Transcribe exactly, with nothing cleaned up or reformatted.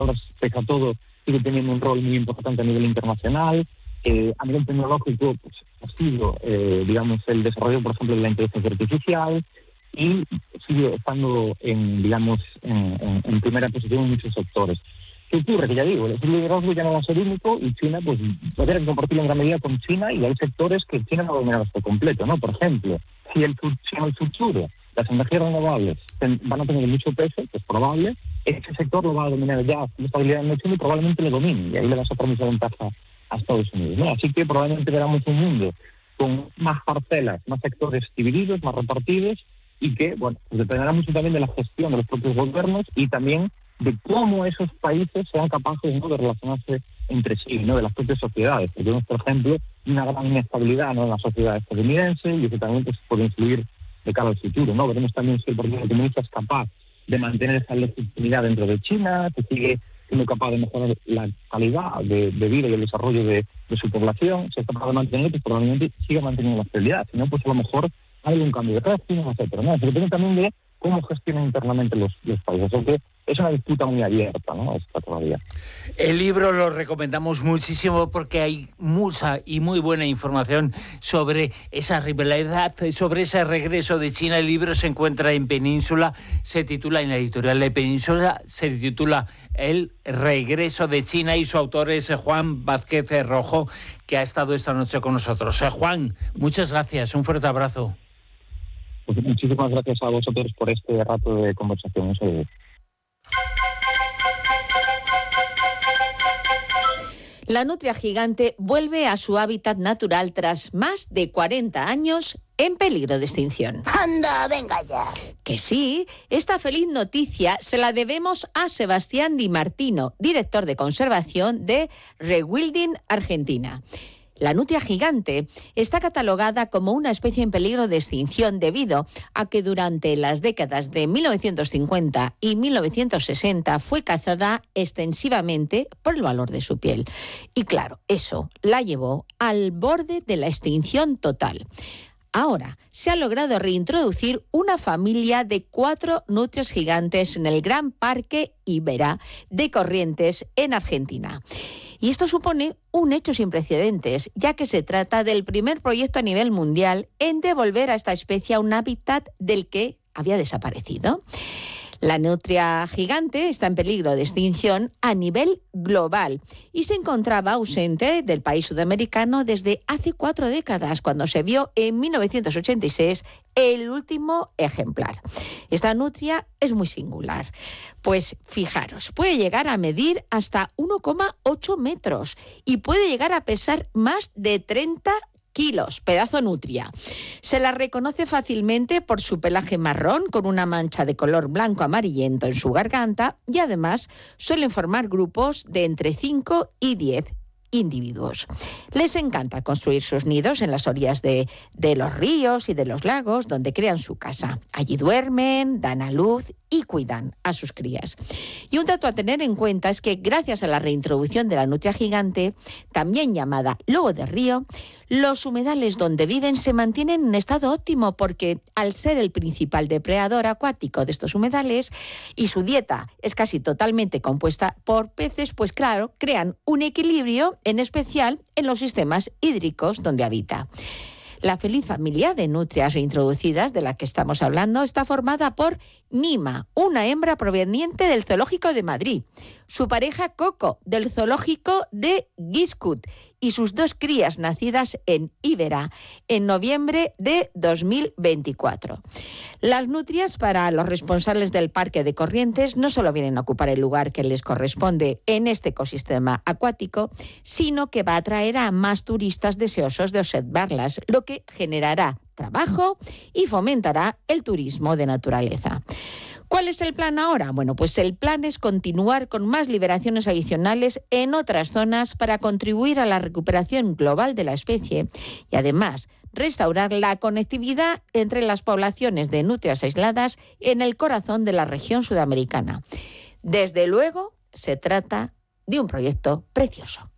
pese a todo, sigue teniendo un rol muy importante a nivel internacional. Eh, a nivel tecnológico, pues, ha sido, eh, digamos, el desarrollo, por ejemplo, de la inteligencia artificial y sigue estando en, digamos, en, en, en primera posición en muchos sectores. ¿Qué ocurre? Que ya digo, el liderazgo ya no va a ser único y China pues va a tener que compartirlo en gran medida con China, y hay sectores que China no va a dominar hasta completo, ¿no? Por ejemplo, si el, si en el futuro las energías renovables ten, van a tener mucho peso, es probable, ese sector lo va a dominar ya con estabilidad en China y probablemente lo domine, y ahí le va a sacar mucha ventaja a Estados Unidos, ¿no? Así que probablemente veremos un mundo con más parcelas, más sectores divididos, más repartidos, y que, bueno, pues dependerá mucho también de la gestión de los propios gobiernos y también de cómo esos países sean capaces, ¿no?, de relacionarse entre sí, ¿no?, de las propias sociedades. Porque vemos, por ejemplo, una gran inestabilidad, ¿no?, en la sociedad estadounidense, y eso también pues, puede influir de cara al futuro, ¿no? Veremos también si el Partido Comunista es capaz de mantener esa legitimidad dentro de China, que sigue siendo capaz de mejorar la calidad de, de vida y el desarrollo de, de su población. Si es capaz de mantener, pues probablemente siga manteniendo la estabilidad. Si no, pues a lo mejor hay un cambio de régimen, etcétera, ¿no? Pero depende también de cómo gestionan internamente los, los países. Porque es una disputa muy abierta, ¿no?, esta todavía. El libro lo recomendamos muchísimo porque hay mucha y muy buena información sobre esa rivalidad, sobre ese regreso de China. El libro se encuentra en Península, se titula en la editorial de Península, se titula El regreso de China, y su autor es Juan Vázquez Rojo, que ha estado esta noche con nosotros. Juan, muchas gracias, un fuerte abrazo. Pues muchísimas gracias a vosotros por este rato de conversación. Eso. La nutria gigante vuelve a su hábitat natural tras más de cuarenta años en peligro de extinción. ¡Anda, venga ya! Que sí, esta feliz noticia se la debemos a Sebastián Di Martino, director de conservación de Rewilding Argentina. La nutria gigante está catalogada como una especie en peligro de extinción debido a que durante las décadas de mil novecientos cincuenta y mil novecientos sesenta fue cazada extensivamente por el valor de su piel. Y claro, eso la llevó al borde de la extinción total. Ahora se ha logrado reintroducir una familia de cuatro nutrias gigantes en el Gran Parque Ibera de Corrientes, en Argentina. Y esto supone un hecho sin precedentes, ya que se trata del primer proyecto a nivel mundial en devolver a esta especie a un hábitat del que había desaparecido. La nutria gigante está en peligro de extinción a nivel global y se encontraba ausente del país sudamericano desde hace cuatro décadas, cuando se vio en mil novecientos ochenta y seis el último ejemplar. Esta nutria es muy singular, pues fijaros, puede llegar a medir hasta uno coma ocho metros y puede llegar a pesar más de treinta kilos, pedazo nutria. Se la reconoce fácilmente por su pelaje marrón con una mancha de color blanco amarillento en su garganta, y además suelen formar grupos de entre cinco y diez individuos. Les encanta construir sus nidos en las orillas de, de los ríos y de los lagos, donde crean su casa. Allí duermen, dan a luz y cuidan a sus crías. Y un dato a tener en cuenta es que gracias a la reintroducción de la nutria gigante, también llamada lobo de río, los humedales donde viven se mantienen en estado óptimo, porque al ser el principal depredador acuático de estos humedales y su dieta es casi totalmente compuesta por peces, pues claro, crean un equilibrio, en especial en los sistemas hídricos donde habita. La feliz familia de nutrias reintroducidas de la que estamos hablando está formada por Nima, una hembra proveniente del Zoológico de Madrid, su pareja Coco, del Zoológico de Guiscut, y sus dos crías nacidas en Ibera en noviembre de dos mil veinticuatro. Las nutrias, para los responsables del Parque de Corrientes, no solo vienen a ocupar el lugar que les corresponde en este ecosistema acuático, sino que va a atraer a más turistas deseosos de observarlas, lo que generará trabajo y fomentará el turismo de naturaleza. ¿Cuál es el plan ahora? Bueno, pues el plan es continuar con más liberaciones adicionales en otras zonas para contribuir a la recuperación global de la especie y además restaurar la conectividad entre las poblaciones de nutrias aisladas en el corazón de la región sudamericana. Desde luego, se trata de un proyecto precioso.